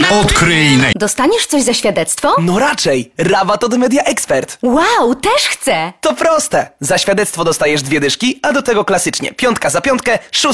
Odkryj Dostaniesz coś za świadectwo? No raczej, rabat od Media Expert. Wow, też chcę! To proste. Za świadectwo dostajesz 2 dyszki, a do tego klasycznie 5 za 5,